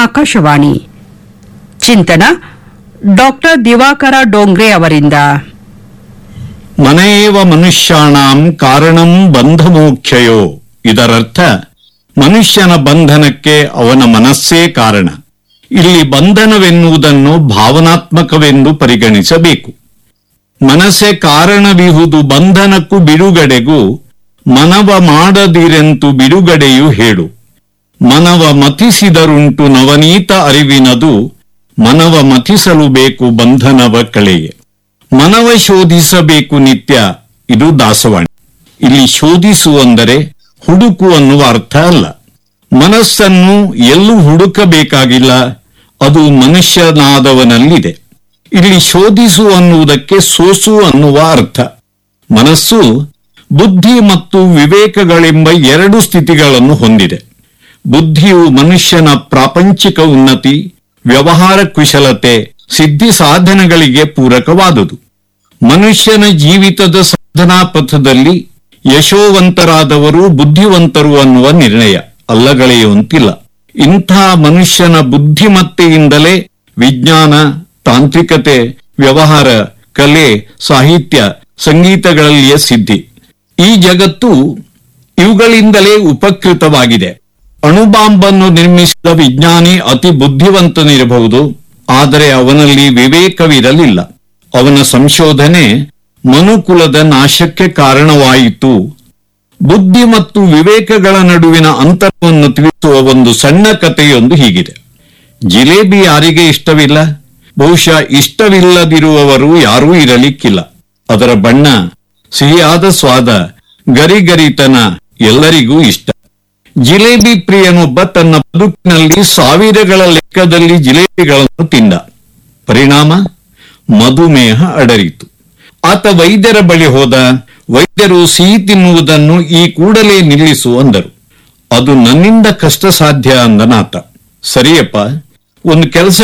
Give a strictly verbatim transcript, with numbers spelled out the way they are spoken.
ಆಕಾಶವಾಣಿ ಚಿಂತನ ಡಾಕ್ಟರ್ ದಿವಾಕರ ಡೋಂಗ್ರೆ ಅವರಿಂದ. ಮನೆಯೇವ ಮನುಷ್ಯಾಣಾಂ ಕಾರಣಂ ಬಂಧಮೋಕ್ಷಯೋ. ಇದರರ್ಥ ಮನುಷ್ಯನ ಬಂಧನಕ್ಕೆ ಅವನ ಮನಸ್ಸೇ ಕಾರಣ. ಇಲ್ಲಿ ಬಂಧನವೆನ್ನುವುದನ್ನು ಭಾವನಾತ್ಮಕವೆಂದು ಪರಿಗಣಿಸಬೇಕು. ಮನಸ್ಸೇ ಕಾರಣವಿಹುದು ಬಂಧನಕ್ಕೂ ಬಿಡುಗಡೆಗೂ, ಮನವ ಮಾಡದಿರೆಂತು ಬಿಡುಗಡೆಯು ಹೇಳು. ಮನವ ಮತಿಸಿದರುಂಟು ನವನೀತ ಅರಿವಿನದು, ಮನವ ಮತಿಸಲು ಬೇಕು ಬಂಧನವ ಕಳೆಯೆ. ಮನವ ಶೋಧಿಸಬೇಕು ನಿತ್ಯ, ಇದು ದಾಸವಾಣಿ. ಇಲ್ಲಿ ಶೋಧಿಸು ಅಂದರೆ ಹುಡುಕು ಅನ್ನುವ ಅರ್ಥ ಅಲ್ಲ. ಮನಸ್ಸನ್ನು ಎಲ್ಲೂ ಹುಡುಕಬೇಕಾಗಿಲ್ಲ, ಅದು ಮನುಷ್ಯನಾದವನಲ್ಲಿದೆ. ಇಲ್ಲಿ ಶೋಧಿಸು ಅನ್ನುವುದಕ್ಕೆ ಸೋಸು ಅನ್ನುವ ಅರ್ಥ. ಮನಸ್ಸು ಬುದ್ಧಿ ಮತ್ತು ವಿವೇಕಗಳೆಂಬ ಎರಡು ಸ್ಥಿತಿಗಳನ್ನು ಹೊಂದಿದೆ. ಬುದ್ಧಿಯು ಮನುಷ್ಯನ ಪ್ರಾಪಂಚಿಕ ಉನ್ನತಿ, ವ್ಯವಹಾರ ಕುಶಲತೆ, ಸಿದ್ಧಿ ಸಾಧನೆಗಳಿಗೆ ಪೂರಕವಾದುದು. ಮನುಷ್ಯನ ಜೀವಿತದ ಸಾಧನಾ ಪಥದಲ್ಲಿ ಯಶೋವಂತರಾದವರು ಬುದ್ಧಿವಂತರು ಅನ್ನುವ ನಿರ್ಣಯ ಅಲ್ಲಗಳೆಯುವಂತಿಲ್ಲ. ಇಂಥ ಮನುಷ್ಯನ ಬುದ್ಧಿಮತ್ತೆಯಿಂದಲೇ ವಿಜ್ಞಾನ, ತಾಂತ್ರಿಕತೆ, ವ್ಯವಹಾರ, ಕಲೆ, ಸಾಹಿತ್ಯ, ಸಂಗೀತಗಳಲ್ಲಿಯ ಸಿದ್ಧಿ. ಈ ಜಗತ್ತು ಇವುಗಳಿಂದಲೇ ಉಪಕೃತವಾಗಿದೆ. ಅಣುಬಾಂಬನ್ನು ನಿರ್ಮಿಸಿದ ವಿಜ್ಞಾನಿ ಅತಿ ಬುದ್ಧಿವಂತನಿರಬಹುದು, ಆದರೆ ಅವನಲ್ಲಿ ವಿವೇಕವಿರಲಿಲ್ಲ. ಅವನ ಸಂಶೋಧನೆ ಮನುಕುಲದ ನಾಶಕ್ಕೆ ಕಾರಣವಾಯಿತು. ಬುದ್ಧಿ ಮತ್ತು ವಿವೇಕಗಳ ನಡುವಿನ ಅಂತರವನ್ನು ತಿಳಿಸುವ ಒಂದು ಸಣ್ಣ ಕಥೆಯೊಂದು ಹೀಗಿದೆ. ಜಿಲೇಬಿ ಯಾರಿಗೆ ಇಷ್ಟವಿಲ್ಲ? ಬಹುಶಃ ಇಷ್ಟವಿಲ್ಲದಿರುವವರು ಯಾರೂ ಇರಲಿಕ್ಕಿಲ್ಲ. ಅದರ ಬಣ್ಣ, ಸಿಹಿಯಾದ ಸ್ವಾದ, ಗರಿಗರಿತನ ಎಲ್ಲರಿಗೂ ಇಷ್ಟ. ಜಿಲೇಬಿ ಪ್ರಿಯನೊಬ್ಬ ತನ್ನ ಬದುಕಿನಲ್ಲಿ ಸಾವಿರಗಳ ಲೆಕ್ಕದಲ್ಲಿ ಜಿಲೇಬಿಗಳನ್ನು ತಿಂದ. ಪರಿಣಾಮ ಮಧುಮೇಹ ಅಡರಿತು. ಆತ ವೈದ್ಯರ ಬಳಿ ಹೋದ. ವೈದ್ಯರು ಸಿಹಿ ತಿನ್ನುವುದನ್ನು ಈ ಕೂಡಲೇ ನಿಲ್ಲಿಸು ಅಂದರು. ಅದು ನನ್ನಿಂದ ಕಷ್ಟ ಸಾಧ್ಯ ಅಂದನಾತ. ಸರಿಯಪ್ಪ, ಒಂದು ಕೆಲಸ